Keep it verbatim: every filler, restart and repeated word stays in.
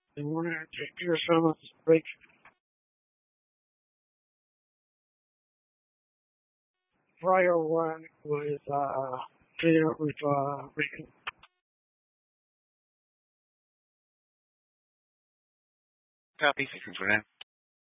And we're going to take your some break prior one with uh clear with uh Rick. Copy. Thanks for that.